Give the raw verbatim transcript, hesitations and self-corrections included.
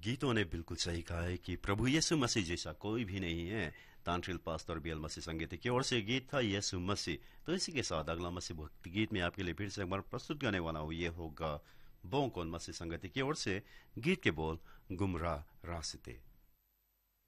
गीतों ने बिल्कुल सही कहा है कि प्रभु यीशु मसीह जैसा कोई भी नहीं है। तांत्रिल पास्टर बीएल मसीह संगीत की ओर से गीत था यीशु मसीह। तो इसी के साथ अगला मसीह भक्ति गीत में आपके लिए फिर से एक बार प्रस्तुत करने वाला हूँ। ये होगा बोंकोन मसीह संगीत की ओर से गीत के बोल गुमराह रास्ते।